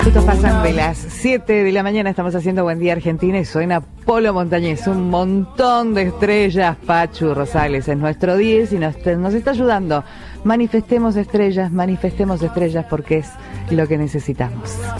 Minutos pasan de las 7 de la mañana, estamos haciendo Buen Día Argentina y suena Polo Montañés, un montón de estrellas. Pachu Rosales es nuestro 10 y nos está ayudando. Manifestemos estrellas porque es lo que necesitamos.